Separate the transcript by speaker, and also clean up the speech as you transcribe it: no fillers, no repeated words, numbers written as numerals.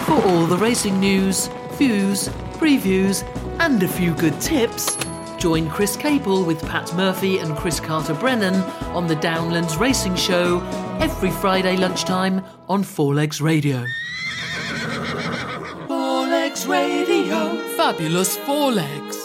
Speaker 1: For all the racing news, views, previews and a few good tips, join Chris Capel with Pat Murphy and Chris Carter-Brennan on the Downlands Racing Show every Friday lunchtime on Four Legs Radio. Four Legs Radio. Fabulous Four Legs.